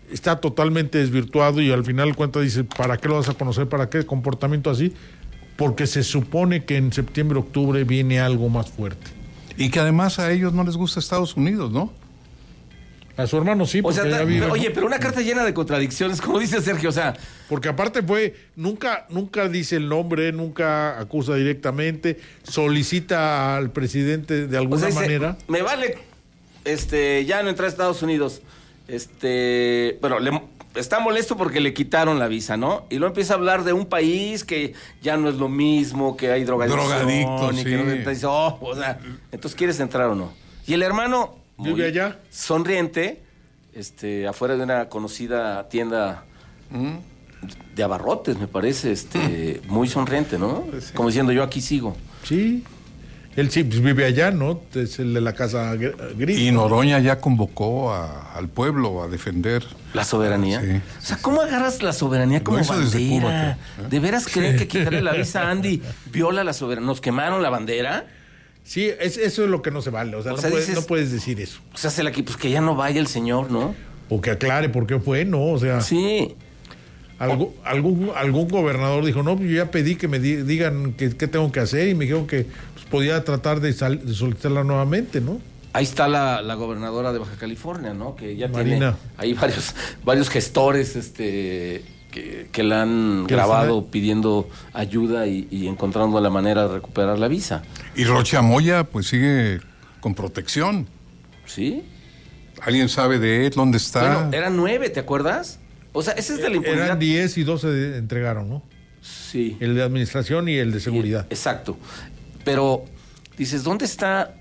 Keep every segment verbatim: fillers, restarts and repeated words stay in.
está totalmente desvirtuado y al final cuenta dice, ¿para qué lo vas a conocer? ¿Para qué comportamiento así? Porque se supone que en septiembre, octubre viene algo más fuerte. Y que además a ellos no les gusta Estados Unidos, ¿no? A su hermano sí, porque o sea, ya ta, vive, oye, pero una carta llena de contradicciones, como dice Sergio, o sea... Porque aparte fue, nunca, nunca dice el nombre, nunca acusa directamente, solicita al presidente de alguna o sea, dice, manera. Me vale, este, ya no entrar a Estados Unidos, este, bueno, le, está molesto porque le quitaron la visa, ¿no? Y luego empieza a hablar de un país que ya no es lo mismo, que hay drogadicción. Drogadictos, y sí. que no, dice, oh, o sea, entonces, ¿quieres entrar o no? Y el hermano... Vive allá. Sonriente, este, afuera de una conocida tienda mm. de abarrotes, me parece, este, mm. muy sonriente, ¿no? Pues sí. Como diciendo, yo aquí sigo. Sí, él sí pues, vive allá, ¿no? Es el de la Casa Gris. Y Noroña ya convocó a, al pueblo a defender la soberanía. Sí, o sea, ¿cómo agarras la soberanía como bandera? Cuba, ¿eh? ¿De veras creen que quitarle la visa a Andy viola la soberanía? ¿Nos quemaron la bandera? Sí, es, eso es lo que no se vale. O sea, o no, sea puedes, dices, no puedes decir eso. O sea, se la, pues que ya no vaya el señor, ¿no? O que aclare por qué fue, ¿no? O sea. Sí. Algún, algún, algún gobernador dijo, no, yo ya pedí que me di, digan qué tengo que hacer y me dijeron que pues, podía tratar de, sal, de solicitarla nuevamente, ¿no? Ahí está la, la gobernadora de Baja California, ¿no? Que ya Marina. Tiene ahí varios, varios gestores, este... Que, que la han grabado pidiendo ayuda y, y encontrando la manera de recuperar la visa. Y Rocha Moya pues sigue con protección. ¿Sí? ¿Alguien sabe de él? ¿Dónde está? Bueno, eran nueve, ¿te acuerdas? O sea, ese es de la impunidad. Eran diez y doce entregaron, ¿no? Sí. El de administración y el de seguridad. Y, exacto. Pero, dices, ¿dónde está?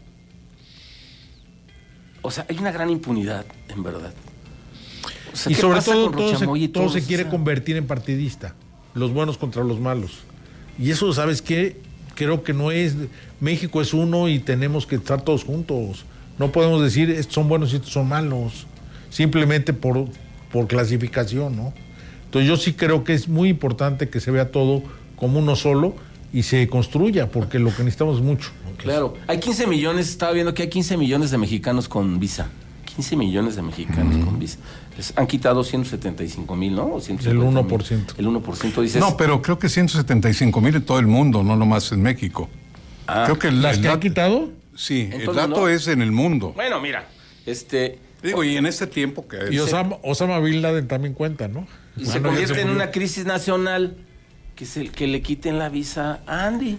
O sea, hay una gran impunidad, en verdad. O sea, y sobre todo, todo se, todo todo se quiere o sea... convertir en partidista. Los buenos contra los malos. Y eso, ¿sabes qué? Creo que no es... México es uno y tenemos que estar todos juntos. No podemos decir, estos son buenos y estos son malos. Simplemente por, por clasificación, ¿no? Entonces yo sí creo que es muy importante que se vea todo como uno solo y se construya, porque lo que necesitamos es mucho. Claro. Hay quince millones, estaba viendo que hay quince millones de mexicanos con visa. quince millones de mexicanos uh-huh. con visa. Les han quitado ciento setenta y cinco mil, ¿no? O el uno por ciento. El uno por ciento dices... No, pero creo que ciento setenta y cinco mil en todo el mundo, no nomás en México. Ah, creo que el, ¿Las el que dato, han quitado? Sí, el dato no? es en el mundo. Bueno, mira, este... Digo, y en este tiempo que... Y Osama, Osama Bin Laden también cuenta, ¿no? Y bueno, se convierte en una crisis nacional que es el que le quiten la visa a Andy.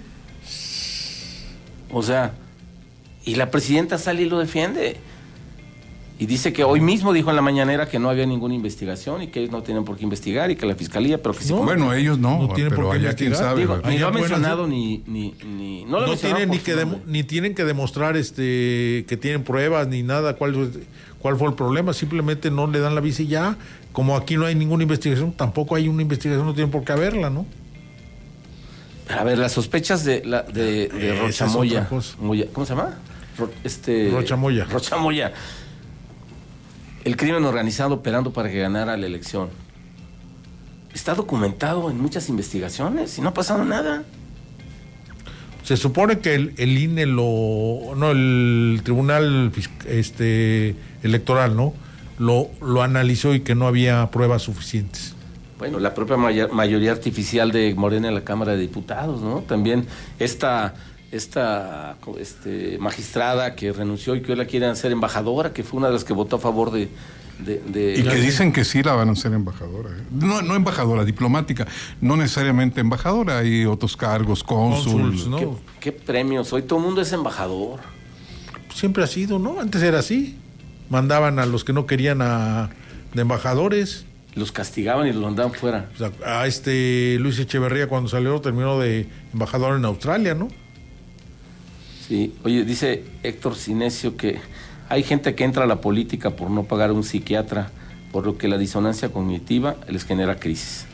O sea, y la presidenta sale y lo defiende. Y dice que hoy mismo dijo en la mañanera que no había ninguna investigación y que ellos no tienen por qué investigar y que la fiscalía, pero que sí. No, bueno, ellos no, no tienen pero por qué allá quién sabe. Digo, ni lo ha mencionado ni, ni, ni no, lo no tienen ni que demo, ni tienen que demostrar este que tienen pruebas ni nada cuál cuál fue el problema, simplemente no le dan la visa y ya. Como aquí no hay ninguna investigación, tampoco hay una investigación, no tienen por qué haberla, ¿no? A ver, las sospechas de la de, de Rocha Moya, Moya, ¿cómo se llama? Ro, este Rocha Moya. Rocha Moya. El crimen organizado operando para que ganara la elección. Está documentado en muchas investigaciones y no ha pasado nada. Se supone que el, el I N E lo... No, el Tribunal este, Electoral, ¿no? Lo, lo analizó y que no había pruebas suficientes. Bueno, la propia may- mayoría artificial de Morena en la Cámara de Diputados, ¿no? También esta... esta este, magistrada que renunció y que hoy la quieren hacer embajadora, que fue una de las que votó a favor de... de, de y que dicen que sí la van a hacer embajadora. ¿eh? No, no embajadora, diplomática. No necesariamente embajadora, hay otros cargos, cónsul. ¿No? ¿Qué, ¿Qué premios? Hoy todo el mundo es embajador. Siempre ha sido, ¿no? Antes era así. Mandaban a los que no querían a, de embajadores. Los castigaban y los mandaban fuera. O sea, a este Luis Echeverría cuando salió terminó de embajador en Australia, ¿no? Sí, oye, dice Héctor Cinesio que hay gente que entra a la política por no pagar a un psiquiatra, por lo que la disonancia cognitiva les genera crisis.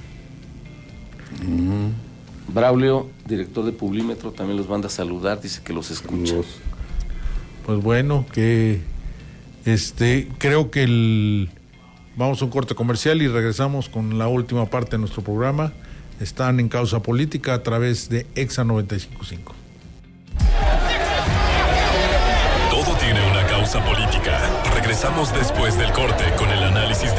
Mm. Braulio, director de Publímetro, también los manda a saludar, dice que los escucha. Pues bueno, que este creo que el vamos a un corte comercial y regresamos con la última parte de nuestro programa. Están en Causa Política a través de Exa noventa y cinco punto cinco. Todo tiene una causa política. Regresamos después del corte con el análisis de